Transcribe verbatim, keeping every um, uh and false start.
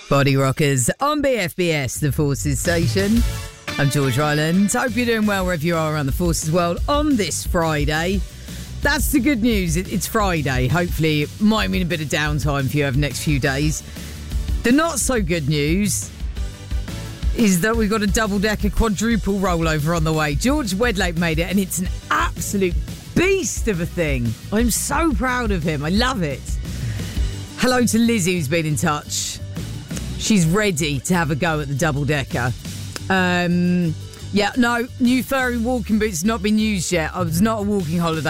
Body Rockers on B F B S, the Forces Station. I'm George Ryland. Hope you're doing well wherever you are around the Forces world on this Friday. That's the good news. It, it's Friday. Hopefully it might mean a bit of downtime for you over the next few days. The not so good news is that we've got a double-decker quadruple rollover on the way. George Wedlake made it, and it's an absolute beast of a thing. I'm so proud of him. I love it. Hello to Lizzie, who's been in touch. She's ready to have a go at the double-decker. Um, yeah, no, new furry walking boots not been used yet. It's not a walking holiday.